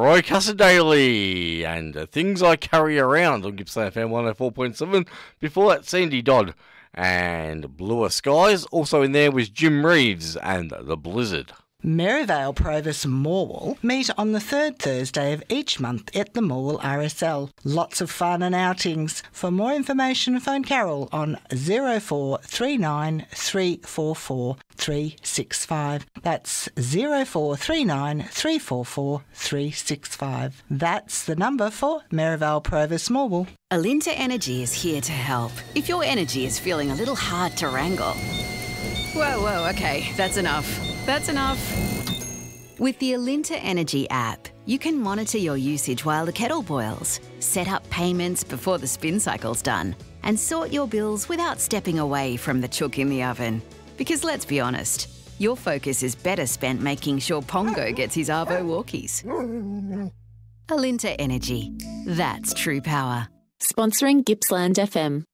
Roy Daily and Things I Carry Around on Gippsland FM 104.7. Before that, Sandy Dodd and Bluer Skies. Also in there was Jim Reeves and The Blizzard. Maryvale, Provis and Morwell meet on the third Thursday of each month at the Morwell RSL. Lots of fun and outings. For more information, phone Carol on 0439 344 365. That's 0439 344 365. That's the number for Maryvale, Provis, Morwell. Alinta Energy is here to help. If your energy is feeling a little hard to wrangle. Whoa, okay, that's enough. That's enough. With the Alinta Energy app, you can monitor your usage while the kettle boils, set up payments before the spin cycle's done, and sort your bills without stepping away from the chook in the oven. Because let's be honest, your focus is better spent making sure Pongo gets his Arvo walkies. Alinta Energy. That's true power. Sponsoring Gippsland FM.